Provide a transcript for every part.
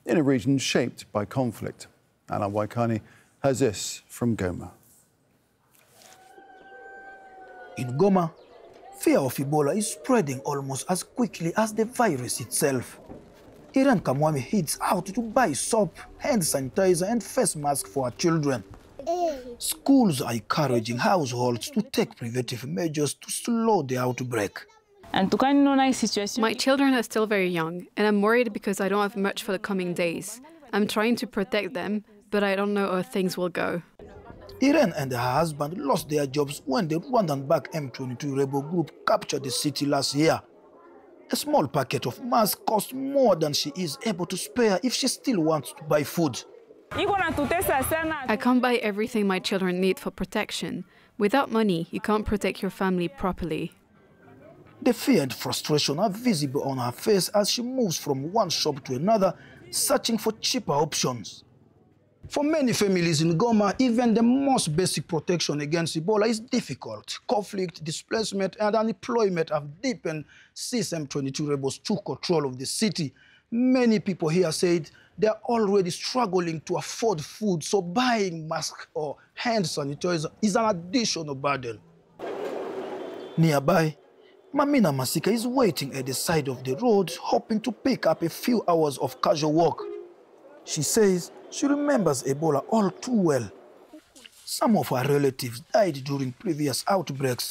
in a region shaped by conflict. Alan Waikani has this from Goma. In Goma, fear of Ebola is spreading almost as quickly as the virus itself. Irene Kamwami heads out to buy soap, hand sanitizer and face masks for her children. Schools are encouraging households to take preventive measures to slow the outbreak. My children are still very young, and I'm worried because I don't have much for the coming days. I'm trying to protect them, but I don't know how things will go. Irene and her husband lost their jobs when the Rwandan-backed M23 rebel group captured the city last year. A small packet of masks costs more than she is able to spare if she still wants to buy food. I can't buy everything my children need for protection. Without money, you can't protect your family properly. The fear and frustration are visible on her face as she moves from one shop to another, searching for cheaper options. For many families in Goma, even the most basic protection against Ebola is difficult. Conflict, displacement, and unemployment have deepened since M23 rebels took control of the city. Many people here said they are already struggling to afford food, so buying masks or hand sanitizer is an additional burden. Nearby, Mamina Masika is waiting at the side of the road, hoping to pick up a few hours of casual work. She says she remembers Ebola all too well. Some of her relatives died during previous outbreaks.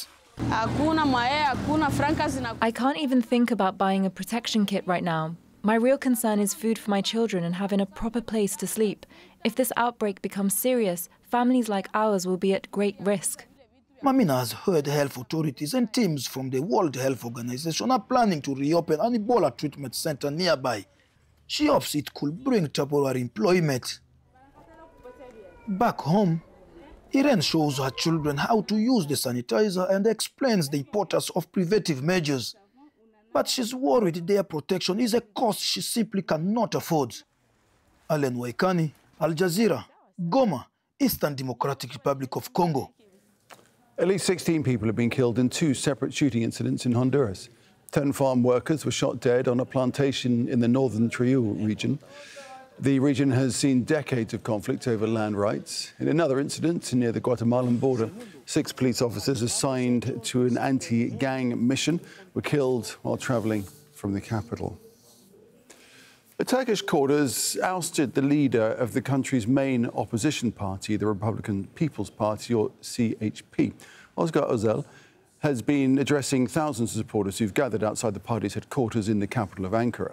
I can't even think about buying a protection kit right now. My real concern is food for my children and having a proper place to sleep. If this outbreak becomes serious, families like ours will be at great risk. Mamina has heard health authorities and teams from the World Health Organization are planning to reopen an Ebola treatment center nearby. She hopes it could bring temporary employment. Back home, Irene shows her children how to use the sanitizer and explains the importance of preventive measures. But she's worried their protection is a cost she simply cannot afford. Alan Waikani, Al Jazeera, Goma, Eastern Democratic Republic of Congo. At least 16 people have been killed in 2 separate shooting incidents in Honduras. 10 farm workers were shot dead on a plantation in the northern Triul region. The region has seen decades of conflict over land rights. In another incident near the Guatemalan border, 6 police officers assigned to an anti-gang mission were killed while travelling from the capital. A Turkish court has ousted the leader of the country's main opposition party, the Republican People's Party, or CHP. Özgür Özel has been addressing thousands of supporters who've gathered outside the party's headquarters in the capital of Ankara.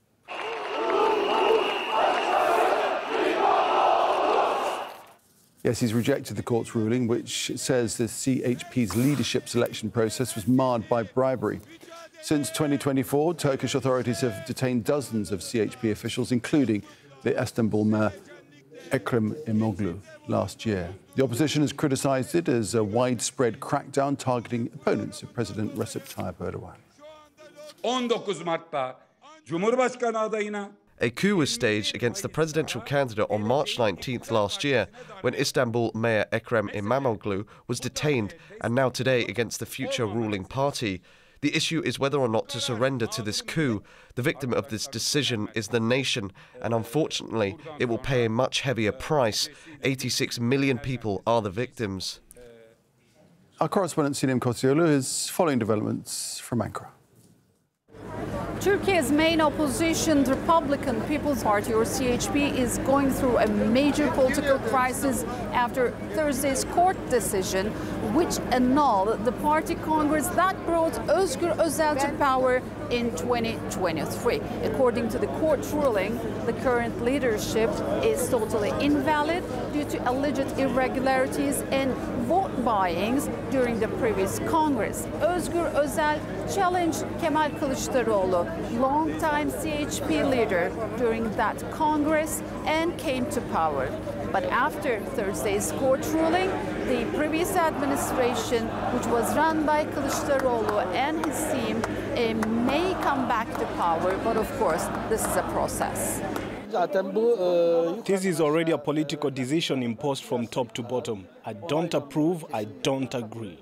Yes, he's rejected the court's ruling, which says the CHP's leadership selection process was marred by bribery. Since 2024, Turkish authorities have detained dozens of CHP officials, including the Istanbul mayor Ekrem İmamoğlu last year. The opposition has criticised it as a widespread crackdown targeting opponents of President Recep Tayyip Erdogan. 19 Mart'ta Cumhurbaşkanı adayına A coup was staged against the presidential candidate on March 19th last year, when Istanbul Mayor Ekrem İmamoğlu was detained, and now today against the future ruling party. The issue is whether or not to surrender to this coup. The victim of this decision is the nation, and unfortunately, it will pay a much heavier price. 86 million people are the victims. Our correspondent Sinem Kosioglu is following developments from Ankara. Turkey's main opposition, the Republican People's Party, or CHP, is going through a major political crisis after Thursday's court decision, which annulled the party congress that brought Özgür Özel to power in 2023. According to the court ruling, the current leadership is totally invalid due to alleged irregularities and vote buyings during the previous Congress. Özgür Özel challenged Kemal Kılıçdaroğlu, longtime CHP leader, during that Congress and came to power. But after Thursday's court ruling, the previous administration, which was run by Kılıçdaroğlu and his team, may come back to power, but of course, this is a process. This is already a political decision imposed from top to bottom. I don't approve, I don't agree.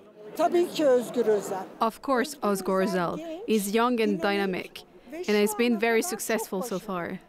Of course, Özgür Özel is young and dynamic, and has been very successful so far.